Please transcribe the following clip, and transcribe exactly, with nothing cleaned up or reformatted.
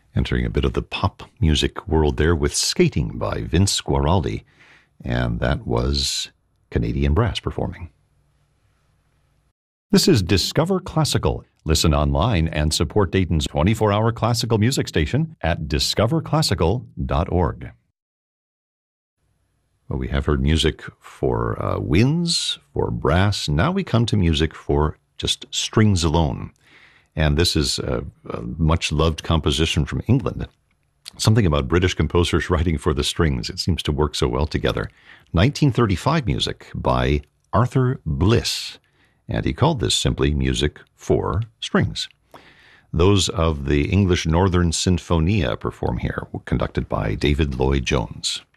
Entering a bit of the pop music world there with Skating by Vince Guaraldi, and that was Canadian Brass performing. This is Discover Classical. Listen online and support Dayton's twenty-four hour classical music station at discover classical dot org. Well, we have heard music for uh, winds, for brass. Now we come to music for just strings alone. And this is a, a much-loved composition from England. Something about British composers writing for the strings. It seems to work so well together. nineteen thirty-five music by Arthur Bliss. And he called this simply music for strings. Those of the English Northern Sinfonia perform here, conducted by David Lloyd Jones.